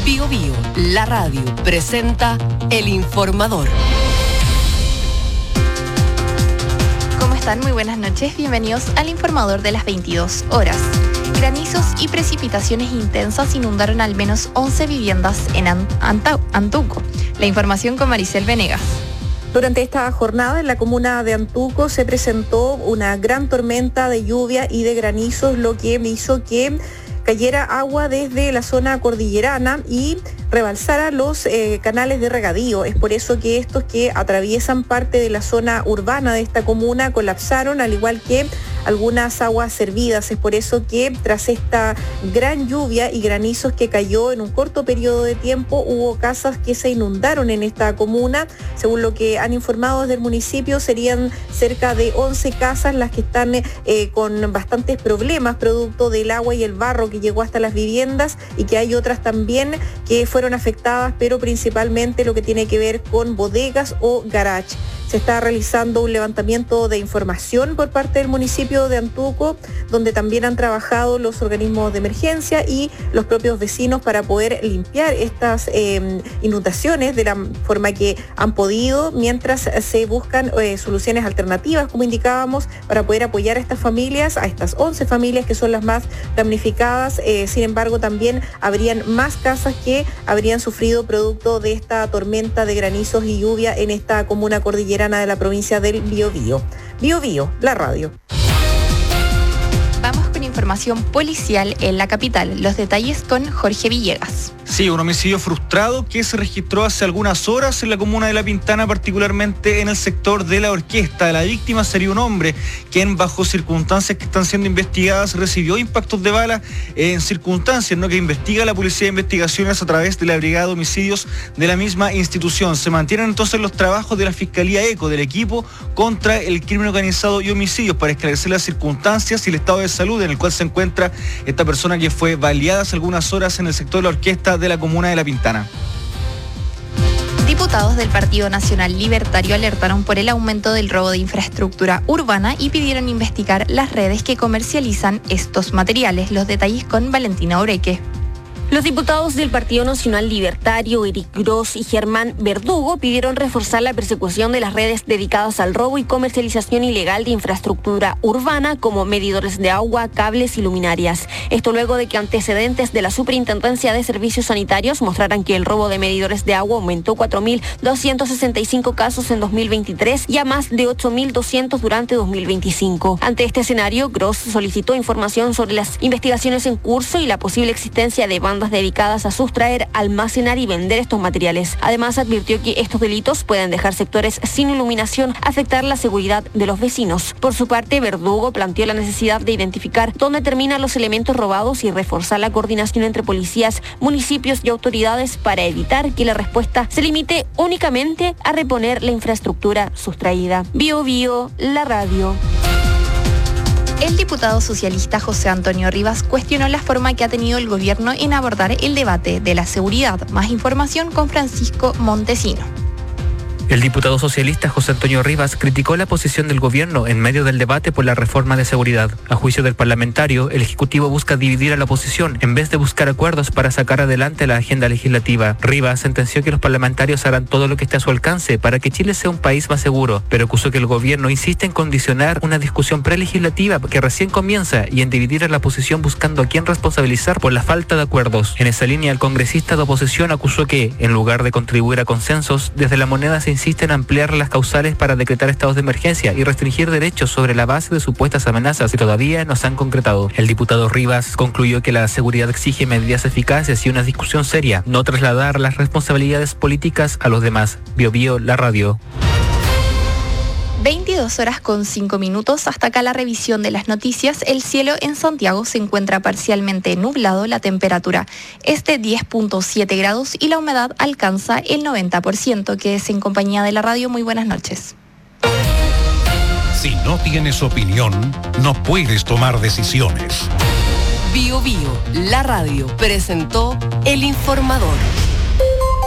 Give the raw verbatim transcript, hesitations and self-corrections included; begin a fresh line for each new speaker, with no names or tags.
Bio Bio, la radio, presenta El Informador.
¿Cómo están? Muy buenas noches. Bienvenidos al Informador de las veintidós horas. Granizos y precipitaciones intensas inundaron al menos once viviendas en Anta- Antuco. La información con Maricel Venegas.
Durante esta jornada en la comuna de Antuco se presentó una gran tormenta de lluvia y de granizos, lo que hizo que cayera agua desde la zona cordillerana y rebalsara los eh, canales de regadío. Es por eso que estos que atraviesan parte de la zona urbana de esta comuna colapsaron, al igual que algunas aguas servidas. Es por eso que tras esta gran lluvia y granizos que cayó en un corto periodo de tiempo, hubo casas que se inundaron en esta comuna. Según lo que han informado desde el municipio, serían cerca de once casas las que están eh, con bastantes problemas producto del agua y el barro que llegó hasta las viviendas, y que hay otras también que fueron afectadas, pero principalmente lo que tiene que ver con bodegas o garage. Se está realizando un levantamiento de información por parte del municipio de Antuco, donde también han trabajado los organismos de emergencia y los propios vecinos para poder limpiar estas eh, inundaciones de la forma que han podido, mientras se buscan eh, soluciones alternativas, como indicábamos, para poder apoyar a estas familias, a estas once familias que son las más damnificadas. Eh, sin embargo, también habrían más casas que habrían sufrido producto de esta tormenta de granizos y lluvia en esta comuna cordillerana de la provincia del Biobío. Biobío, la radio.
Vamos con información policial en la capital. Los detalles con Jorge Villegas.
Sí, un homicidio frustrado que se registró hace algunas horas en la comuna de La Pintana, particularmente en el sector de La Orquesta. La víctima sería un hombre quien, bajo circunstancias que están siendo investigadas, recibió impactos de bala en circunstancias, ¿no?, que investiga la Policía de Investigaciones a través de la Brigada de Homicidios de la misma institución. Se mantienen entonces los trabajos de la Fiscalía ECO, del equipo contra el crimen organizado y homicidios, para esclarecer las circunstancias y el estado de salud en el cual se encuentra esta persona que fue baleada hace algunas horas en el sector de La Orquesta de la comuna de La Pintana.
Diputados del Partido Nacional Libertario alertaron por el aumento del robo de infraestructura urbana y pidieron investigar las redes que comercializan estos materiales. Los detalles con Valentina Oreque.
Los diputados del Partido Nacional Libertario, Eric Gross y Germán Verdugo, pidieron reforzar la persecución de las redes dedicadas al robo y comercialización ilegal de infraestructura urbana, como medidores de agua, cables y luminarias. Esto luego de que antecedentes de la Superintendencia de Servicios Sanitarios mostraran que el robo de medidores de agua aumentó cuatro mil doscientos sesenta y cinco casos en dos mil veintitrés y a más de ocho mil doscientos durante dos mil veinticinco. Ante este escenario, Gross solicitó información sobre las investigaciones en curso y la posible existencia de bandas dedicadas a sustraer, almacenar y vender estos materiales. Además, advirtió que estos delitos pueden dejar sectores sin iluminación, afectar la seguridad de los vecinos. Por su parte, Verdugo planteó la necesidad de identificar dónde terminan los elementos robados y reforzar la coordinación entre policías, municipios y autoridades para evitar que la respuesta se limite únicamente a reponer la infraestructura sustraída. Bio Bio, la radio.
El diputado socialista José Antonio Rivas cuestionó la forma que ha tenido el gobierno en abordar el debate de la seguridad. Más información con Francisco Montesino.
El diputado socialista José Antonio Rivas criticó la posición del gobierno en medio del debate por la reforma de seguridad. A juicio del parlamentario, el Ejecutivo busca dividir a la oposición en vez de buscar acuerdos para sacar adelante la agenda legislativa. Rivas sentenció que los parlamentarios harán todo lo que esté a su alcance para que Chile sea un país más seguro, pero acusó que el gobierno insiste en condicionar una discusión prelegislativa que recién comienza y en dividir a la oposición buscando a quién responsabilizar por la falta de acuerdos. En esa línea, el congresista de oposición acusó que, en lugar de contribuir a consensos, desde la moneda se insiste en ampliar las causales para decretar estados de emergencia y restringir derechos sobre la base de supuestas amenazas que todavía no se han concretado. El diputado Rivas concluyó que la seguridad exige medidas eficaces y una discusión seria, no trasladar las responsabilidades políticas a los demás. Bio Bio, la radio.
veintidós horas con cinco minutos. Hasta acá la revisión de las noticias. El cielo en Santiago se encuentra parcialmente nublado. La temperatura es de diez punto siete grados y la humedad alcanza el noventa por ciento. Quédese en compañía de la radio. Muy buenas noches.
Si no tienes opinión, no puedes tomar decisiones.
Bio Bio, la radio, presentó El Informador.